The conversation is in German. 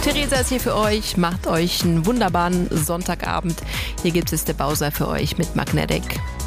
Theresa ist hier für euch, macht euch einen wunderbaren Sonntagabend. Hier gibt es der Bowser für euch mit Magnetic.